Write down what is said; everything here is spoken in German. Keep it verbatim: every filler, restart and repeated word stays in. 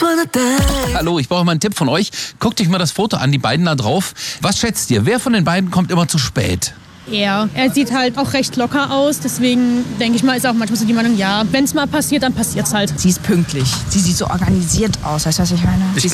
Hallo, ich brauche mal einen Tipp von euch. Guckt euch mal das Foto an, die beiden da drauf. Was schätzt ihr? Wer von den beiden kommt immer zu spät? Er. Er sieht halt auch recht locker aus, deswegen denke ich mal, ist auch manchmal so die Meinung, ja, wenn es mal passiert, dann passiert es halt. Sie ist pünktlich. Sie sieht so organisiert aus, weißt du, was ich meine? Ich